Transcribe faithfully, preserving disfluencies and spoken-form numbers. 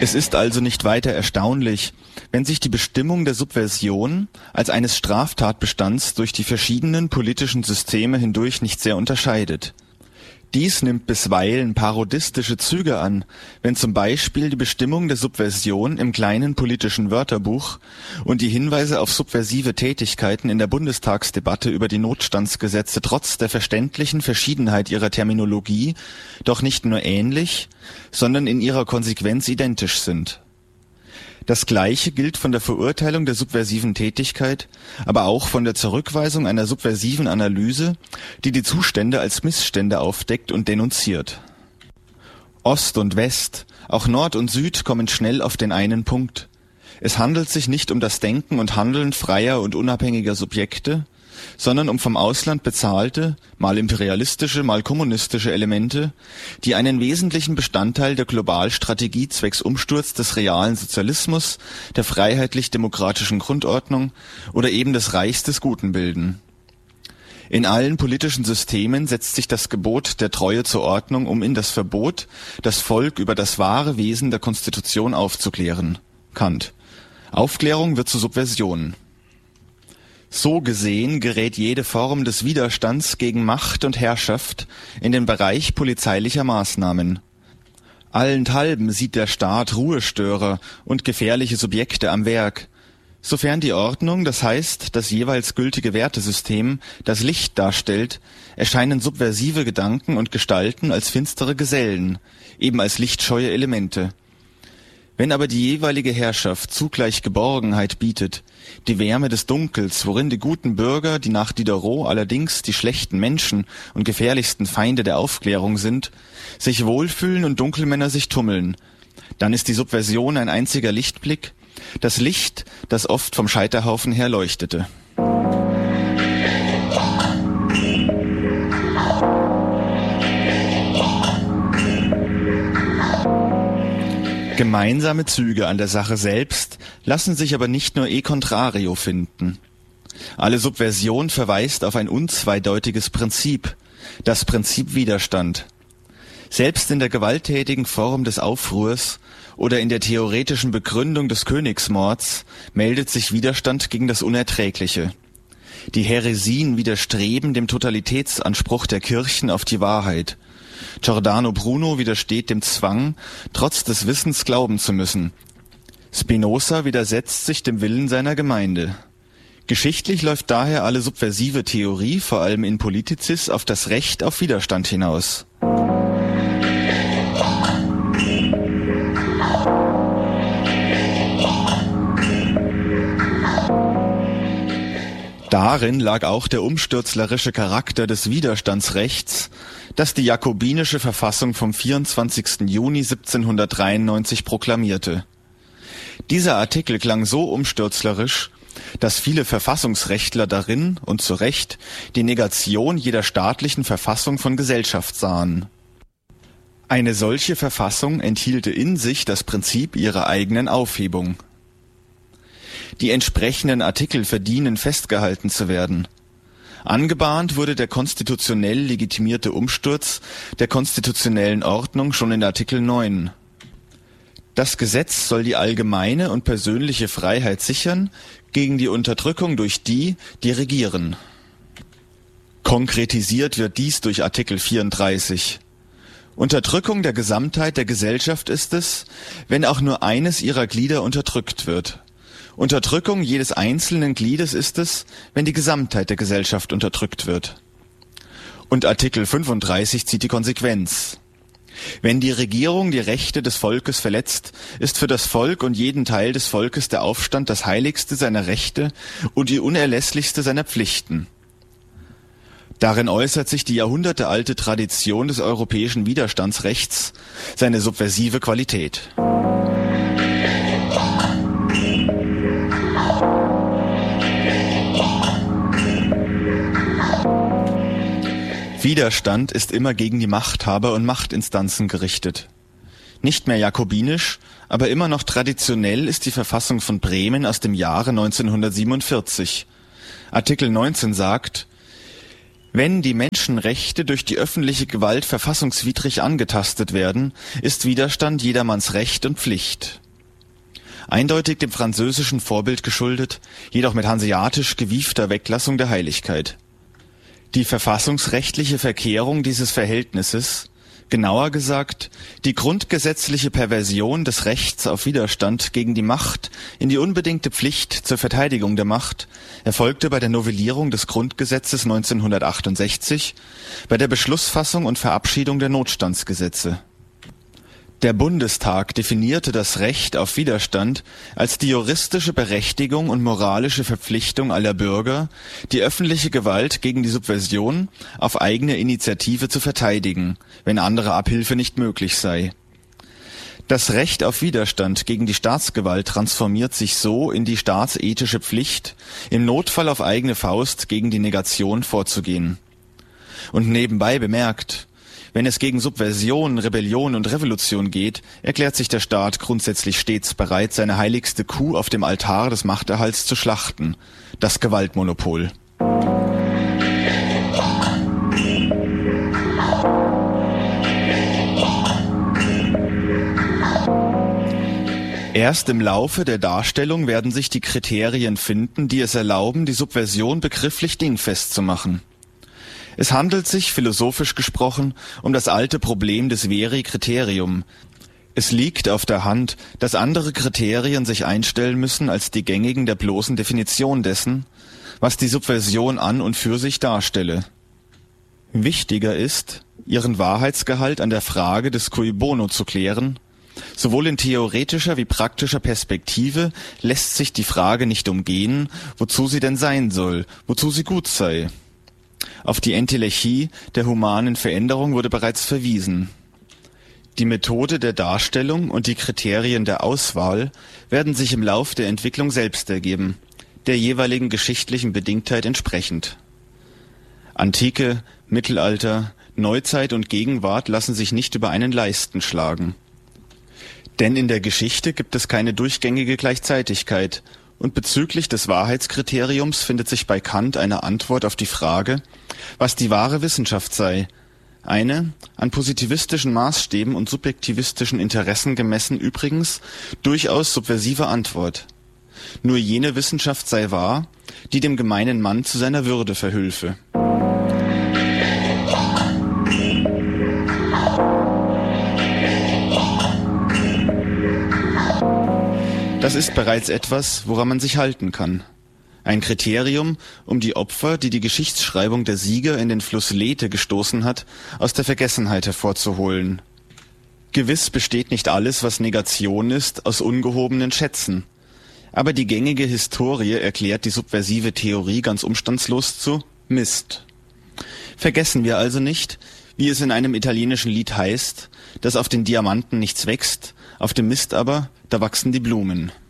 Es ist also nicht weiter erstaunlich, wenn sich die Bestimmung der Subversion als eines Straftatbestands durch die verschiedenen politischen Systeme hindurch nicht sehr unterscheidet. Dies nimmt bisweilen parodistische Züge an, wenn zum Beispiel die Bestimmung der Subversion im kleinen politischen Wörterbuch und die Hinweise auf subversive Tätigkeiten in der Bundestagsdebatte über die Notstandsgesetze trotz der verständlichen Verschiedenheit ihrer Terminologie doch nicht nur ähnlich, sondern in ihrer Konsequenz identisch sind. Das Gleiche gilt von der Verurteilung der subversiven Tätigkeit, aber auch von der Zurückweisung einer subversiven Analyse, die die Zustände als Missstände aufdeckt und denunziert. Ost und West, auch Nord und Süd kommen schnell auf den einen Punkt. Es handelt sich nicht um das Denken und Handeln freier und unabhängiger Subjekte, sondern um vom Ausland bezahlte, mal imperialistische, mal kommunistische Elemente, die einen wesentlichen Bestandteil der Globalstrategie zwecks Umsturz des realen Sozialismus, der freiheitlich-demokratischen Grundordnung oder eben des Reichs des Guten bilden. In allen politischen Systemen setzt sich das Gebot der Treue zur Ordnung um in das Verbot, das Volk über das wahre Wesen der Konstitution aufzuklären. Kant. Aufklärung wird zur Subversion. So gesehen gerät jede Form des Widerstands gegen Macht und Herrschaft in den Bereich polizeilicher Maßnahmen. Allenthalben sieht der Staat Ruhestörer und gefährliche Subjekte am Werk. Sofern die Ordnung, das heißt das jeweils gültige Wertesystem, das Licht darstellt, erscheinen subversive Gedanken und Gestalten als finstere Gesellen, eben als lichtscheue Elemente. Wenn aber die jeweilige Herrschaft zugleich Geborgenheit bietet, die Wärme des Dunkels, worin die guten Bürger, die nach Diderot allerdings die schlechten Menschen und gefährlichsten Feinde der Aufklärung sind, sich wohlfühlen und Dunkelmänner sich tummeln, dann ist die Subversion ein einziger Lichtblick, das Licht, das oft vom Scheiterhaufen her leuchtete. Gemeinsame Züge an der Sache selbst lassen sich aber nicht nur e contrario finden. Alle Subversion verweist auf ein unzweideutiges Prinzip, das Prinzip Widerstand. Selbst in der gewalttätigen Form des Aufruhrs oder in der theoretischen Begründung des Königsmords meldet sich Widerstand gegen das Unerträgliche. Die Häresien widerstreben dem Totalitätsanspruch der Kirchen auf die Wahrheit. Giordano Bruno widersteht dem Zwang, trotz des Wissens glauben zu müssen. Spinoza widersetzt sich dem Willen seiner Gemeinde. Geschichtlich läuft daher alle subversive Theorie, vor allem in Politicis, auf das Recht auf Widerstand hinaus. Darin lag auch der umstürzlerische Charakter des Widerstandsrechts, das die jakobinische Verfassung vom vierundzwanzigsten Juni siebzehnhundertdreiundneunzig proklamierte. Dieser Artikel klang so umstürzlerisch, dass viele Verfassungsrechtler darin, und zu Recht, die Negation jeder staatlichen Verfassung von Gesellschaft sahen. Eine solche Verfassung enthielte in sich das Prinzip ihrer eigenen Aufhebung. Die entsprechenden Artikel verdienen festgehalten zu werden. Angebahnt wurde der konstitutionell legitimierte Umsturz der konstitutionellen Ordnung schon in Artikel neun. Das Gesetz soll die allgemeine und persönliche Freiheit sichern gegen die Unterdrückung durch die, die regieren. Konkretisiert wird dies durch Artikel vierunddreißig. Unterdrückung der Gesamtheit der Gesellschaft ist es, wenn auch nur eines ihrer Glieder unterdrückt wird. Unterdrückung jedes einzelnen Gliedes ist es, wenn die Gesamtheit der Gesellschaft unterdrückt wird. Und Artikel fünfunddreißig zieht die Konsequenz. Wenn die Regierung die Rechte des Volkes verletzt, ist für das Volk und jeden Teil des Volkes der Aufstand das heiligste seiner Rechte und die unerlässlichste seiner Pflichten. Darin äußert sich die jahrhundertealte Tradition des europäischen Widerstandsrechts, seine subversive Qualität. Widerstand ist immer gegen die Machthaber und Machtinstanzen gerichtet. Nicht mehr jakobinisch, aber immer noch traditionell ist die Verfassung von Bremen aus dem Jahre neunzehnhundertsiebenundvierzig. Artikel neunzehn sagt: Wenn die Menschenrechte durch die öffentliche Gewalt verfassungswidrig angetastet werden, ist Widerstand jedermanns Recht und Pflicht. Eindeutig dem französischen Vorbild geschuldet, jedoch mit hanseatisch gewiefter Weglassung der Heiligkeit. Die verfassungsrechtliche Verkehrung dieses Verhältnisses, genauer gesagt, die grundgesetzliche Perversion des Rechts auf Widerstand gegen die Macht in die unbedingte Pflicht zur Verteidigung der Macht, erfolgte bei der Novellierung des Grundgesetzes neunzehnhundertachtundsechzig, bei der Beschlussfassung und Verabschiedung der Notstandsgesetze. Der Bundestag definierte das Recht auf Widerstand als die juristische Berechtigung und moralische Verpflichtung aller Bürger, die öffentliche Gewalt gegen die Subversion auf eigene Initiative zu verteidigen, wenn andere Abhilfe nicht möglich sei. Das Recht auf Widerstand gegen die Staatsgewalt transformiert sich so in die staatsethische Pflicht, im Notfall auf eigene Faust gegen die Negation vorzugehen. Und nebenbei bemerkt: Wenn es gegen Subversion, Rebellion und Revolution geht, erklärt sich der Staat grundsätzlich stets bereit, seine heiligste Kuh auf dem Altar des Machterhalts zu schlachten: das Gewaltmonopol. Erst im Laufe der Darstellung werden sich die Kriterien finden, die es erlauben, die Subversion begrifflich dingfest zu machen. Es handelt sich, philosophisch gesprochen, um das alte Problem des veri criterium. Es liegt auf der Hand, dass andere Kriterien sich einstellen müssen als die gängigen der bloßen Definition dessen, was die Subversion an und für sich darstelle. Wichtiger ist, ihren Wahrheitsgehalt an der Frage des cui bono zu klären. Sowohl in theoretischer wie praktischer Perspektive lässt sich die Frage nicht umgehen, wozu sie denn sein soll, wozu sie gut sei. Auf die Entelechie der humanen Veränderung wurde bereits verwiesen. Die Methode der Darstellung und die Kriterien der Auswahl werden sich im Lauf der Entwicklung selbst ergeben, der jeweiligen geschichtlichen Bedingtheit entsprechend. Antike, Mittelalter, Neuzeit und Gegenwart lassen sich nicht über einen Leisten schlagen. Denn in der Geschichte gibt es keine durchgängige Gleichzeitigkeit, und bezüglich des Wahrheitskriteriums findet sich bei Kant eine Antwort auf die Frage, was die wahre Wissenschaft sei. Eine, an positivistischen Maßstäben und subjektivistischen Interessen gemessen übrigens, durchaus subversive Antwort. Nur jene Wissenschaft sei wahr, die dem gemeinen Mann zu seiner Würde verhülfe. Das ist bereits etwas, woran man sich halten kann. Ein Kriterium, um die Opfer, die die Geschichtsschreibung der Sieger in den Fluss Lethe gestoßen hat, aus der Vergessenheit hervorzuholen. Gewiss besteht nicht alles, was Negation ist, aus ungehobenen Schätzen. Aber die gängige Historie erklärt die subversive Theorie ganz umstandslos zu Mist. Vergessen wir also nicht, wie es in einem italienischen Lied heißt, dass auf den Diamanten nichts wächst, auf dem Mist aber, da wachsen die Blumen.